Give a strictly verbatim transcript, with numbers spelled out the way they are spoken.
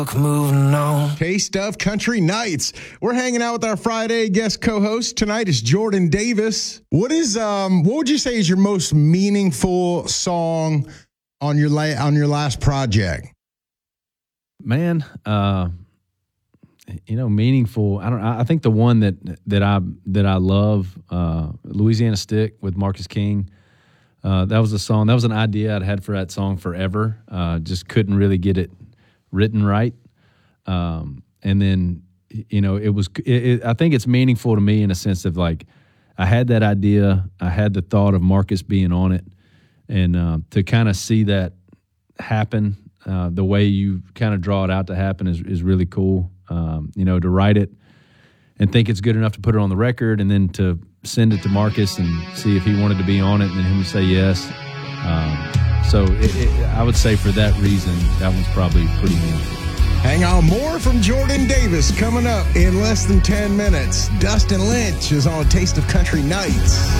Moving on. Taste of Country Nights. We're hanging out with our Friday guest co-host tonight is Jordan Davis. What is um what would you say is your most meaningful song on your la- on your last project? Man, uh you know, meaningful. I don't I think the one that that I that I love, uh Louisiana Stick with Marcus King. Uh that was a song. That was an idea I'd had for that song forever. Uh just couldn't really get it written right, um, and then you know it was. It, it, I think it's meaningful to me in a sense of like I had that idea, I had the thought of Marcus being on it, and uh, to kind of see that happen uh, the way you kind of draw it out to happen is is really cool. Um, you know, to write it and think it's good enough to put it on the record, and then to send it to Marcus and see if he wanted to be on it, and then him to say yes. Um, So it, it, I would say for that reason, that one's probably pretty meaningful. Hang on, more from Jordan Davis coming up in less than ten minutes. Dustin Lynch is on Taste of Country Nights.